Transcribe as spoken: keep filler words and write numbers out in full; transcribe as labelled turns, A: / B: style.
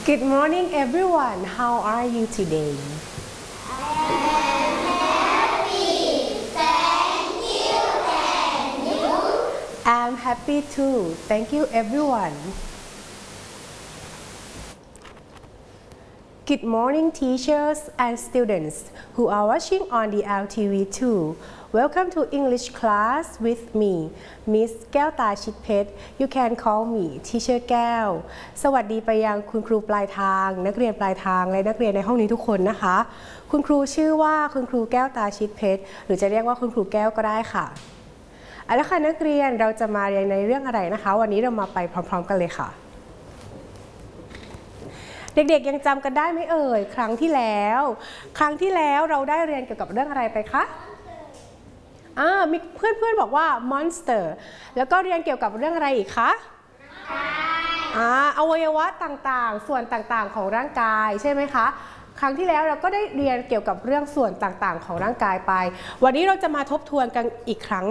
A: Good morning everyone. How are you today? I'm happy too. Thank you everyone. Good morning teachers and students who are watching on the L T V too. Welcome to English class with me, Miss แก้วตาชิดเพชร You can call me Teacher แก้ว สวัสดีไปยังคุณครูปลายทางนักเรียนปลายทางและนักเรียนในห้องนี้ทุกคนนะคะคุณครูชื่อว่าคุณครูแก้วตาชิดเพชรหรือจะเรียกว่าคุณครูแก้วก็ได้ค่ะเอาละค่ะนักเรียนเราจะมาเรียนในเรื่องอะไรนะคะวันนี้เรามาไปพร้อมๆกันเลยค่ะเด็กๆยังจำกันได้ไหมเอ่ยครั้งที่แล้วครั้งที่แล้วเราได้เรียนเกี่ยวกับเรื่องอะไรไปคะอ่ามีเพื่อนๆบอกว่า monster แล้วก็เรียนเกี่ยวกับเรื่องอะไรอีกคะอ่าอวัยวะต่างๆส่วนต่างๆของร่างกายใช่ไหมคะครั้งที่แล้วเราก็ได้เรียนเกี่ยวกับเรื่องส่วนต่างๆของร่างกายไปวันนี้เราจะมาทบทวนกันอีกครั้ง